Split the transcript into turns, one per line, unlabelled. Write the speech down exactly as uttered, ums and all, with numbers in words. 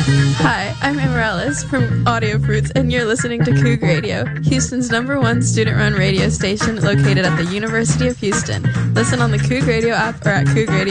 Hi, I'm Amaryllis from Audio Fruits, and you're listening to Coug Radio, Houston's number one student-run radio station located at the University of Houston. Listen on the Coug Radio app or at coug radio